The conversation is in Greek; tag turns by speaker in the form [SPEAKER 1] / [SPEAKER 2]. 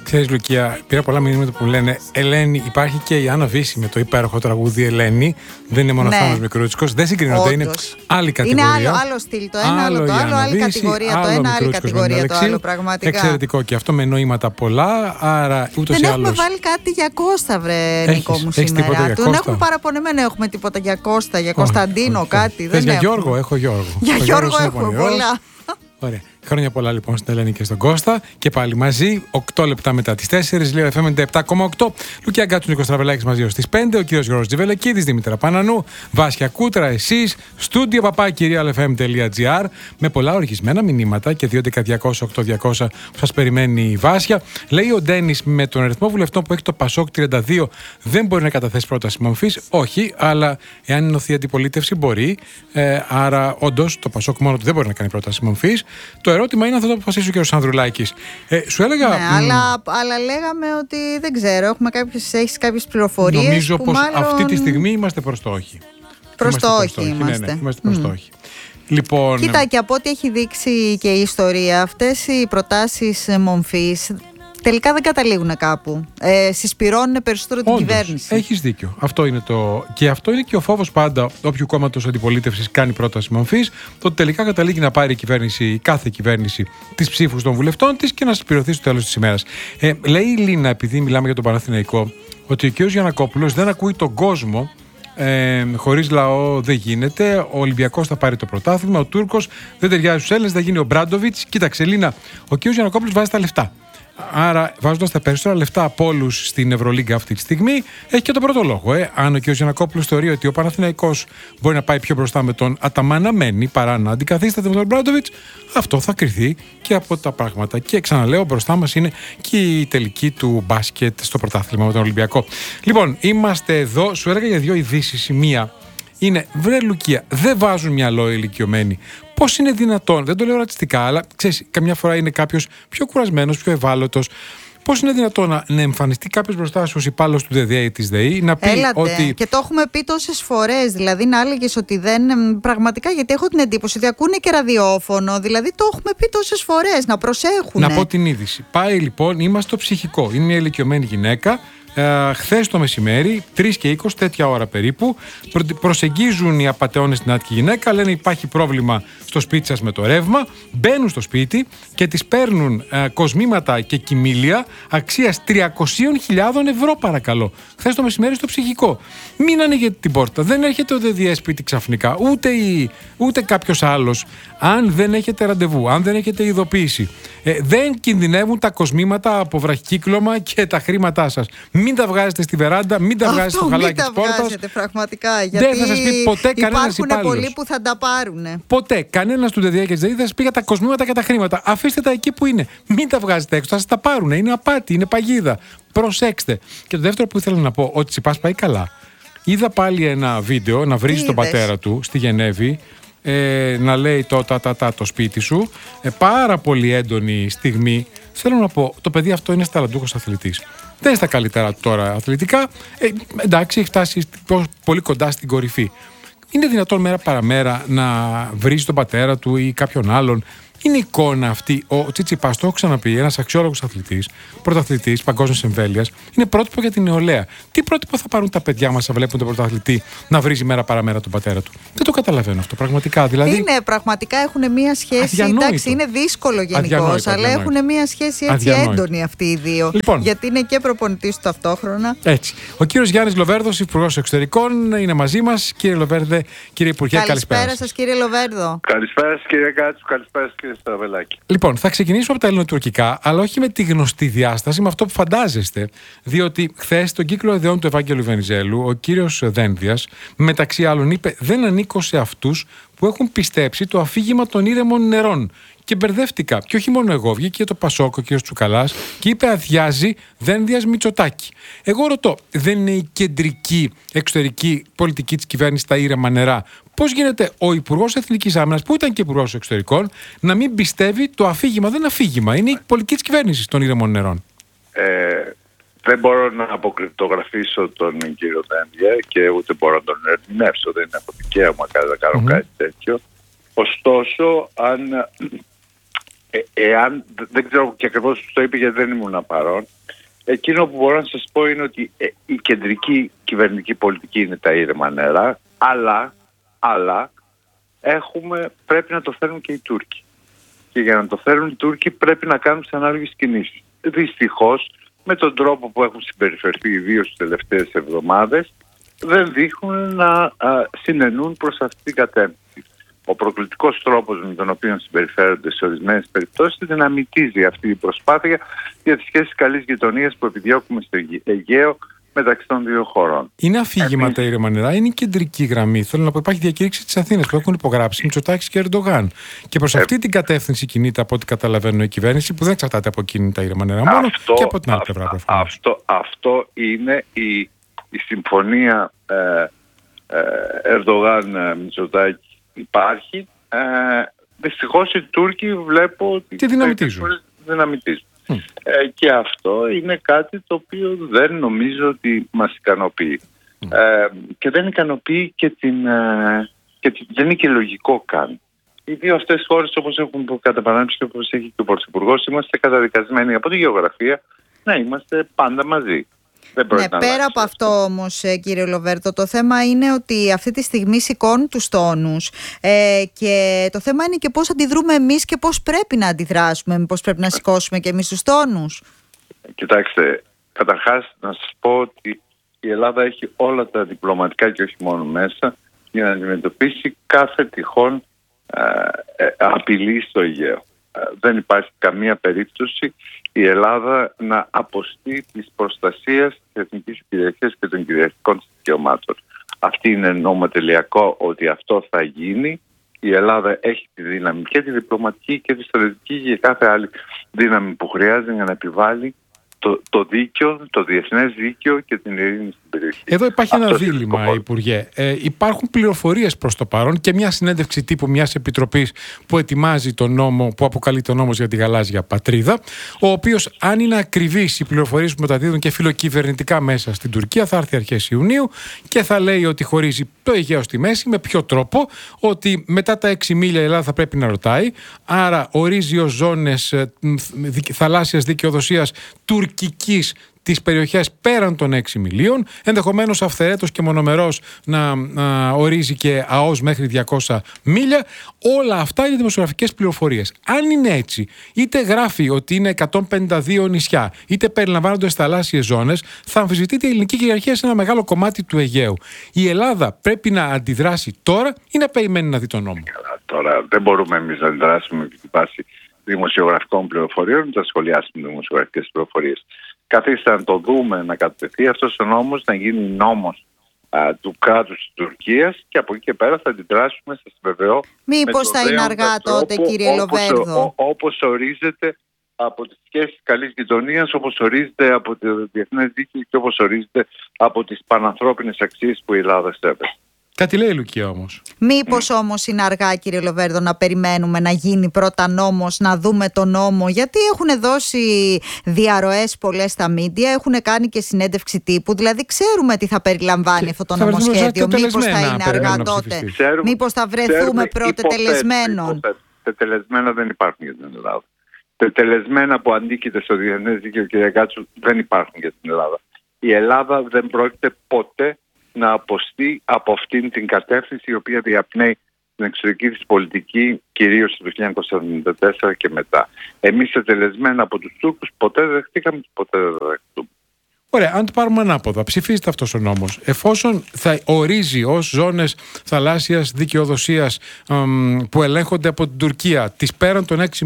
[SPEAKER 1] Ξέρεις, Λουκία, πήρα πολλά μηνύματα που λένε Ελένη, υπάρχει και η Άννα Βύση με το υπέροχο τραγούδι Ελένη. Δεν είναι μόνο Θάνος Μικρούτσικος. Δεν συγκρίνονται, είναι άλλη κατηγορία.
[SPEAKER 2] Είναι άλλο στυλ το ένα, άλλο το άλλο, άλλη κατηγορία το ένα, άλλη κατηγορία το άλλο. Πραγματικά.
[SPEAKER 1] Εξαιρετικό και αυτό με νοήματα πολλά. Άρα ούτως ή
[SPEAKER 2] δεν
[SPEAKER 1] άλλως.
[SPEAKER 2] έχουμε βάλει κάτι για Κώστα, βρε Νικό μου σήμερα. Δεν έχουμε παραπονεμένο, έχουμε τίποτα για Κώστα, για Κωνσταντίνο, κάτι.
[SPEAKER 1] Για Γιώργο, έχω Γιώργο.
[SPEAKER 2] Για Γιώργο έχουμε πολλά.
[SPEAKER 1] Ωραία. Χρόνια πολλά λοιπόν στην Ελένη και στον Κώστα. Και πάλι μαζί, 8 λεπτά μετά τις 4, λέω FM 97,8. Λουκία Γκάτσου, Νίκος Τραβελάκης μαζί ως τις 5. Ο κύριος Γιώργος Τζιβελεκίδης, Δήμητρα Πανανού, Βάσια Κούτρα, εσείς, στούντιο papakirialfm.gr, με πολλά οργισμένα μηνύματα και 2.200.8.200 που σας περιμένει η Βάσια. Λέει ο Ντένις, με τον αριθμό βουλευτών που έχει το Πασόκ 32, δεν μπορεί να καταθέσει πρόταση μορφής. Όχι, αλλά εάν ενωθεί η αντιπολίτευση μπορεί. Άρα, όντως, το Πασόκ μόνο του δεν μπορεί να κάνει πρόταση μορφής. Το ερώτημα είναι αν θα το αποφασίσει ο κ. Ανδρουλάκης. Σου έλεγα.
[SPEAKER 2] Ναι, αλλά λέγαμε ότι δεν ξέρω. Έχεις κάποιες πληροφορίες.
[SPEAKER 1] Νομίζω
[SPEAKER 2] που
[SPEAKER 1] πως
[SPEAKER 2] μάλλον...
[SPEAKER 1] αυτή τη στιγμή είμαστε προς το όχι.
[SPEAKER 2] Προς το όχι είμαστε.
[SPEAKER 1] Ναι, είμαστε προς το όχι. Λοιπόν...
[SPEAKER 2] Κοίτα, και από ό,τι έχει δείξει και η ιστορία, αυτές οι προτάσεις μομφής τελικά δεν καταλήγουν κάπου. Συσπυρώνουν περισσότερο την κυβέρνηση.
[SPEAKER 1] Έχεις δίκιο. Αυτό είναι και αυτό είναι και ο φόβος πάντα όποιου κόμματος αντιπολίτευσης κάνει πρόταση μορφής, ότι τελικά καταλήγει να πάρει κάθε κυβέρνηση τις ψήφους των βουλευτών της και να συσπυρωθεί στο τέλος της ημέρας. Λέει η Λίνα, επειδή μιλάμε για τον Παναθηναϊκό, ότι ο κ. Γιαννακόπουλος δεν ακούει τον κόσμο. Χωρίς λαό δεν γίνεται. Ο Ολυμπιακός θα πάρει το πρωτάθλημα. Ο Τούρκος δεν ταιριάζει στους Έλληνες, θα γίνει ο Μπράντοβιτς. Κοίταξε, Λίνα, ο κ. Γιαννακόπουλος βάζει τα λεφτά. Άρα, βάζοντας τα περισσότερα λεφτά από όλους στην Ευρωλίγκα αυτή τη στιγμή, έχει και τον πρώτο λόγο. Αν ο κ. Γιαννακόπουλος θεωρεί ότι ο Παναθηναϊκός μπορεί να πάει πιο μπροστά με τον Αταμαναμένη παρά να αντικαθίσταται με τον Μπράντοβιτς, αυτό θα κριθεί και από τα πράγματα. Και ξαναλέω, μπροστά μας είναι και η τελική του μπάσκετ στο πρωτάθλημα με τον Ολυμπιακό. Λοιπόν, είμαστε εδώ. Σου έλεγα για δύο ειδήσεις. Η μία είναι, βρε Λουκία, δεν βάζουν μυαλό οι ηλικιωμένοι. Πώς είναι δυνατόν, δεν το λέω ρατσιστικά, αλλά ξέρεις, καμιά φορά είναι κάποιος πιο κουρασμένος, πιο ευάλωτος. Πώς είναι δυνατόν να εμφανιστεί κάποιος μπροστά στους υπάλληλους του ΔΔΕ ή της ΔΕΗ, να πει ότι.
[SPEAKER 2] Και το έχουμε πει τόσες φορές. Δηλαδή, να έλεγες ότι δεν. Πραγματικά, γιατί έχω την εντύπωση ότι ακούνε και ραδιόφωνο. Δηλαδή, το έχουμε πει τόσες φορές. Να προσέχουν.
[SPEAKER 1] Να πω την είδηση. Πάει λοιπόν, είμαστε στο ψυχικό. Είναι μια ηλικιωμένη γυναίκα. Χθες το μεσημέρι, 3 και 20, τέτοια ώρα περίπου, προσεγγίζουν οι απατεώνες την άτυχη γυναίκα, λένε υπάρχει πρόβλημα στο σπίτι σας με το ρεύμα, μπαίνουν στο σπίτι και τις παίρνουν κοσμήματα και κοιμήλια αξίας 300.000 ευρώ, παρακαλώ. Χθες το μεσημέρι στο ψυχικό. Μην ανοίγετε την πόρτα, δεν έρχεται ο ΔΔΕ σπίτι ξαφνικά, ούτε κάποιος άλλος. Αν δεν έχετε ραντεβού, αν δεν έχετε ειδοποίηση, δεν κινδυνεύουν τα κοσμήματα από βραχικύκλωμα και τα χρήματά σας. Μην τα βγάζετε στη βεράντα, μην τα βγάζετε στο χαλάκι της πόρτας.
[SPEAKER 2] Μην τα βγάζετε πραγματικά, γιατί
[SPEAKER 1] δεν θα σας πει ποτέ κανένας υπάλληλος.
[SPEAKER 2] Υπάρχουν πολλοί που θα τα πάρουν.
[SPEAKER 1] Ποτέ κανένας του ΔΔΕ και της ΔΕΗ δεν θα σας πει για τα κοσμήματα και τα χρήματα. Αφήστε τα εκεί που είναι. Μην τα βγάζετε έξω, θα σας τα πάρουν. Είναι απάτη, είναι παγίδα. Προσέξτε. Και το δεύτερο που ήθελα να πω, ότι Τσιπάς πάει καλά. Είδα πάλι ένα βίντεο να βρίζει τον πατέρα του στη Γενέβη. Να λέει το σπίτι σου. Πάρα πολύ έντονη στιγμή. Θέλω να πω, το παιδί αυτό είναι ταλαντούχος αθλητής. Δεν είναι στα καλύτερα τώρα αθλητικά. Εντάξει, έχει φτάσει πολύ κοντά στην κορυφή. Είναι δυνατόν μέρα παραμέρα να βρίζει τον πατέρα του ή κάποιον άλλον? Είναι η εικόνα αυτή. Ο Τσιτσιπάς, το έχω ξαναπεί, ένας αξιόλογος αθλητής, πρωταθλητής παγκόσμιας εμβέλειας, είναι πρότυπο για την νεολαία. Τι πρότυπο θα πάρουν τα παιδιά μας να βλέπουν τον πρωταθλητή να βρίζει μέρα παραμέρα τον πατέρα του? Δεν το καταλαβαίνω αυτό πραγματικά. Δηλαδή,
[SPEAKER 2] είναι πραγματικά, έχουν μία σχέση.
[SPEAKER 1] Αδιανόητο.
[SPEAKER 2] Εντάξει, είναι δύσκολο γενικώς, αλλά έχουν μία σχέση έτσι έντονη αυτοί οι δύο.
[SPEAKER 1] Λοιπόν,
[SPEAKER 2] γιατί είναι και προπονητής του ταυτόχρονα.
[SPEAKER 1] Έτσι. Ο κύριος Γιάννης Λοβέρδος, Υπουργός Εξωτερικών, είναι μαζί μας. Κύριε Λοβέρδε, κύριε Υπουργέ,
[SPEAKER 2] καλησπέρα σας, κύριε Λοβέρδο.
[SPEAKER 3] Καλησπέρα σας, κύριε Κάτσου, καλησπέρα σας, κύριε Στραβελάκη.
[SPEAKER 1] Λοιπόν, θα ξεκινήσουμε από τα ελληνοτουρκικά, αλλά όχι με τη γνωστή διάσταση, με αυτό που φαντάζεστε. Διότι χθες, στον κύκλο ιδεών του Ευάγγελου Βενιζέλου, ο κύριος Δένδιας, μεταξύ άλλων, είπε: δεν ανήκω σε αυτούς που έχουν πιστέψει το αφήγημα των ήρεμων νερών. Και μπερδεύτηκα. Και όχι μόνο εγώ, βγήκε και το Πασόκ, ο κ. Τσουκαλάς, και είπε: αδειάζει Δένδιας Μητσοτάκη. Εγώ ρωτώ, δεν είναι η κεντρική εξωτερική πολιτική της κυβέρνησης τα ήρεμα νερά? Πώς γίνεται ο Υπουργός Εθνικής Άμυνας, που ήταν και Υπουργός Εξωτερικών, να μην πιστεύει το αφήγημα? Δεν είναι αφήγημα, είναι η πολιτική της κυβέρνησης των ήρεμων νερών.
[SPEAKER 3] Δεν μπορώ να αποκρυπτογραφήσω τον κύριο Δένδια και ούτε μπορώ να τον ερμηνεύσω. Δεν είναι από δικαίωμα να κάνω κάτι τέτοιο. Ωστόσο, αν εάν, δεν ξέρω και ακριβώς το είπε γιατί δεν ήμουν παρόν, εκείνο που μπορώ να σας πω είναι ότι η κεντρική κυβερνητική πολιτική είναι τα ήρεμα νερά, αλλά πρέπει να το θέλουν και οι Τούρκοι. Και για να το θέλουν οι Τούρκοι πρέπει να κάνουν τις ανάλογες κινήσεις. Δυστυχώς, με τον τρόπο που έχουν συμπεριφερθεί ιδίως τις τελευταίες εβδομάδες, δεν δείχνουν να συνενούν προς αυτή την κατεύθυνση. Ο προκλητικός τρόπος με τον οποίο συμπεριφέρονται σε ορισμένες περιπτώσεις δυναμητίζει αυτή η προσπάθεια για τις σχέσεις καλής γειτονίας που επιδιώκουμε στο Αιγαίο μεταξύ των δύο χωρών.
[SPEAKER 1] Είναι αφήγημα τα ήρεμα νερά, είναι η κεντρική γραμμή. Θέλω να πω, υπάρχει διακήρυξη της Αθήνας που έχουν υπογράψει Μητσοτάκης και Ερντογάν. Και προς αυτή την κατεύθυνση κινείται, από ό,τι καταλαβαίνω, η κυβέρνηση, που δεν εξαρτάται από εκείνη τα ήρεμα νερά μόνο, και από την άλλη πλευρά.
[SPEAKER 3] Αυτό είναι η συμφωνία Ερντογάν-Μητσοτάκη. Υπάρχει. Δυστυχώς οι Τούρκοι βλέπω ότι
[SPEAKER 1] και δυναμητίζουν.
[SPEAKER 3] Και αυτό είναι κάτι το οποίο δεν νομίζω ότι μας ικανοποιεί. Και δεν ικανοποιεί και δεν είναι και λογικό καν. Οι δύο αυτές χώρες, όπως έχουν καταπανέψει και όπως έχει και ο Πρωθυπουργός, είμαστε καταδικασμένοι από τη γεωγραφία να είμαστε πάντα μαζί.
[SPEAKER 2] Ναι, πέρα από αυτό όμως, κύριε Λοβέρδο, το θέμα είναι ότι αυτή τη στιγμή σηκώνουν τους τόνους και το θέμα είναι και πώς αντιδρούμε εμείς και πώς πρέπει να αντιδράσουμε, πώς πρέπει να σηκώσουμε και εμείς τους τόνους.
[SPEAKER 3] Κοιτάξτε, καταρχάς να σας πω ότι η Ελλάδα έχει όλα τα διπλωματικά και όχι μόνο μέσα για να αντιμετωπίσει κάθε τυχόν απειλή στο Αιγαίο. Δεν υπάρχει καμία περίπτωση η Ελλάδα να αποστεί της προστασίας της εθνικής κυριαρχίας και των κυριαρχικών δικαιωμάτων. Αυτή είναι νομοτελειακό ότι αυτό θα γίνει. Η Ελλάδα έχει τη δύναμη και τη διπλωματική και τη στρατιωτική και κάθε άλλη δύναμη που χρειάζεται για να επιβάλλει το δίκαιο, το διεθνές δίκαιο και την ειρήνη στην περιοχή.
[SPEAKER 1] Εδώ υπάρχει ένα δίλημμα, Υπουργέ. Υπάρχουν πληροφορίες προς το παρόν και μια συνέντευξη τύπου μιας επιτροπής που ετοιμάζει τον νόμο, που αποκαλεί τον νόμο για τη γαλάζια πατρίδα, ο οποίος, αν είναι ακριβείς οι πληροφορίες που μεταδίδουν και φιλοκυβερνητικά μέσα στην Τουρκία, θα έρθει αρχές Ιουνίου και θα λέει ότι χωρίζει το Αιγαίο στη μέση. Με ποιο τρόπο? Ότι μετά τα 6 μίλια η Ελλάδα θα πρέπει να ρωτάει. Άρα ορίζει ως ζώνες θαλάσσιας δικαιοδοσίας τουρκικής τις περιοχές πέραν των 6 μιλίων, ενδεχομένως αυθαιρέτως και μονομερός να ορίζει και ΑΟΣ μέχρι 200 μίλια. Όλα αυτά είναι δημοσιογραφικές πληροφορίες. Αν είναι έτσι, είτε γράφει ότι είναι 152 νησιά, είτε περιλαμβάνονται θαλάσσιες ζώνες, θα αμφισβητείται η ελληνική κυριαρχία σε ένα μεγάλο κομμάτι του Αιγαίου. Η Ελλάδα πρέπει να αντιδράσει τώρα ή να περιμένει να δει τον νόμο?
[SPEAKER 3] Τώρα δεν μπορούμε εμείς να αντιδράσουμε επί τη βάση δημοσιογραφικών πληροφοριών, να σχολιάσουμε δημοσιογραφικές πληροφορίες. Καθίστε να το δούμε να κατατεθεί αυτός ο νόμος, να γίνει νόμος του κράτους της Τουρκίας και από εκεί και πέρα θα αντιδράσουμε, σας βεβαιώ.
[SPEAKER 2] Μήπως θα είναι αργά τότε, κύριε Λοβέρδο?
[SPEAKER 3] Όπως ορίζεται από τις σχέσεις καλής γειτονίας, όπως ορίζεται από το διεθνές δίκαιο και όπως ορίζεται από τις πανανθρώπινες αξίες που η Ελλάδα σέβεται.
[SPEAKER 1] Κάτι λέει η Λουκία όμως.
[SPEAKER 2] Μήπως όμως είναι αργά, κύριε Λοβέρδο, να περιμένουμε να γίνει πρώτα νόμος, να δούμε τον νόμο? Γιατί έχουν δώσει διαρροές πολλές στα μίντια, έχουν κάνει και συνέντευξη τύπου, δηλαδή ξέρουμε τι θα περιλαμβάνει αυτό το νομοσχέδιο. Μήπως θα είναι αργά τότε? Μήπως θα βρεθούμε πρώτα τελεσμένων?
[SPEAKER 3] Τετελεσμένα δεν υπάρχουν για την Ελλάδα. Τετελεσμένα που αντίκειται στο διεθνές δίκαιο, κύριε Κάτσου, δεν υπάρχουν για την Ελλάδα. Η Ελλάδα δεν πρόκειται ποτέ να αποστεί από αυτήν την κατεύθυνση η οποία διαπνέει την εξωτερική της πολιτική κυρίως το 1974 και μετά. Εμείς ετελεσμένα από τους Τούρκους ποτέ δεν δεχτήκαμε και ποτέ δεν δεχτούμε.
[SPEAKER 1] Ωραία, αν το πάρουμε ανάποδα, ψηφίζεται αυτός ο νόμος. Εφόσον θα ορίζει ως ζώνες θαλάσσιας δικαιοδοσίας που ελέγχονται από την Τουρκία τις πέραν των 6